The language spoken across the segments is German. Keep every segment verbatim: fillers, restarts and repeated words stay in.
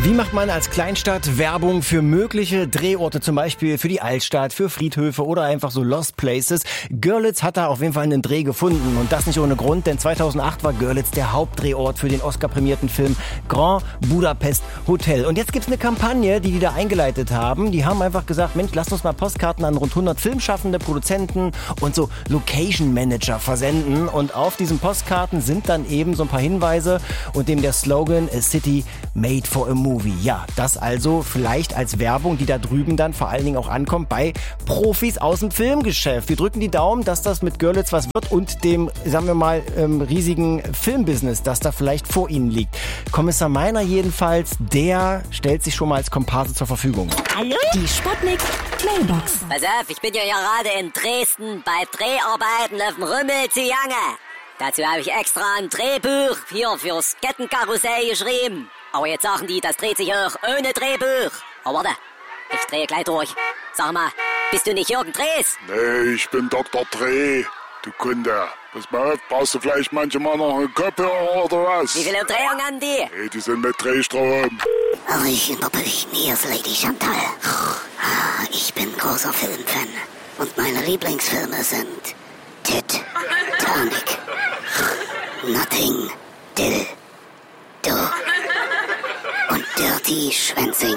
Wie macht man als Kleinstadt Werbung für mögliche Drehorte, zum Beispiel für die Altstadt, für Friedhöfe oder einfach so Lost Places? Görlitz hat da auf jeden Fall einen Dreh gefunden und das nicht ohne Grund, denn zweitausendacht war Görlitz der Hauptdrehort für den Oscar-prämierten Film Grand Budapest Hotel. Und jetzt gibt's eine Kampagne, die die da eingeleitet haben. Die haben einfach gesagt, Mensch, lasst uns mal Postkarten an rund hundert Filmschaffende, Produzenten und so Location Manager versenden. Und auf diesen Postkarten sind dann eben so ein paar Hinweise und dem der Slogan A City Made for a Movie. Ja, das also vielleicht als Werbung, die da drüben dann vor allen Dingen auch ankommt bei Profis aus dem Filmgeschäft. Wir drücken die Daumen, dass das mit Görlitz was wird und dem, sagen wir mal, ähm, riesigen Filmbusiness, das da vielleicht vor ihnen liegt. Kommissar Meiner jedenfalls, der stellt sich schon mal als Komparse zur Verfügung. Hallo? Die Sputnik Mailbox. Pass auf, ich bin ja gerade in Dresden bei Dreharbeiten auf dem Rümmel zu Jange. Dazu habe ich extra ein Drehbuch hier fürs Kettenkarussell geschrieben. Aber jetzt sagen die, das dreht sich auch ohne Drehbuch. Aber warte, ich drehe gleich durch. Sag mal, bist du nicht Jürgen Drees? Nee, ich bin Doktor Dreh, du Kunde. Pass mal auf, brauchst du vielleicht manchmal noch einen Kopfhörer oder was? Wie viele Umdrehungen haben die? Nee, die sind mit Drehstrom. Hallöchen, Popöchen, hier ist Lady Chantal. Ich bin großer Filmfan. Und meine Lieblingsfilme sind Titanic, Notting, Dill, Do und Dirty Schwänzing.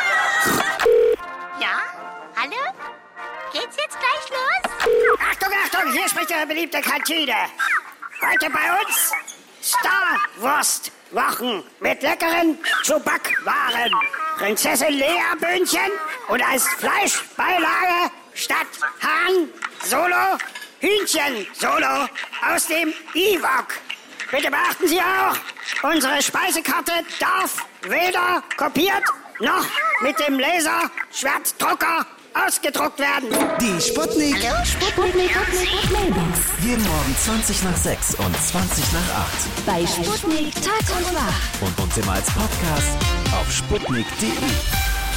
Ja? Hallo? Geht's jetzt gleich los? Achtung, Achtung, hier spricht der beliebte Kantine. Heute bei uns Star-Wurst-Wochen mit leckeren Zubackwaren. Prinzessin Lea-Böhnchen und als Fleischbeilage statt Hahn Solo Hühnchen Solo aus dem Ewok. Bitte beachten Sie auch, unsere Speisekarte darf weder kopiert noch mit dem Laserschwertdrucker ausgedruckt werden. Die Sputnik. Hallo, Sputnik Mailbox. Jeden Morgen zwanzig nach sechs und zwanzig nach acht. Bei Sputnik Tag und Wach. Und uns immer als Podcast auf sputnik punkt de.